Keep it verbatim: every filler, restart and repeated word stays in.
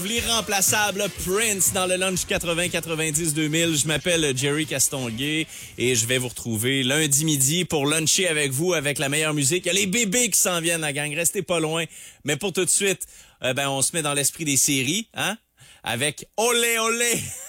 L'irremplaçable Prince dans le lunch quatre-vingts quatre-vingt-dix deux mille. Je m'appelle Jerry Castonguay et je vais vous retrouver lundi midi pour luncher avec vous avec la meilleure musique. Il y a les bébés qui s'en viennent, la gang. Restez pas loin. Mais pour tout de suite, euh, ben on se met dans l'esprit des séries, hein? Avec Olé Olé!